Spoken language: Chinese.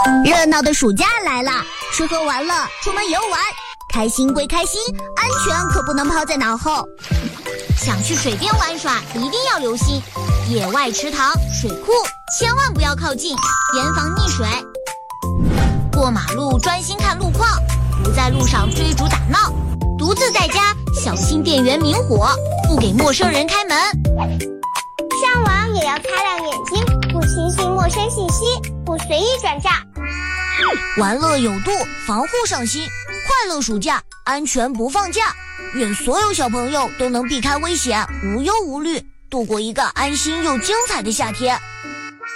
热闹的暑假来了，吃喝玩乐，出门游玩，开心归开心，安全可不能抛在脑后。 想去水边玩耍，一定要留心野外池塘、水库，千万不要靠近，严防溺水。过马路专心看路况，不在路上追逐打闹。独自在家，小心电源明火，不给陌生人开门。 上网也要擦亮眼睛，不轻信陌生信息，不随意转账。 玩乐有度，防护上心，快乐暑假，安全不放假。愿所有小朋友都能避开危险，无忧无虑，度过一个安心又精彩的夏天。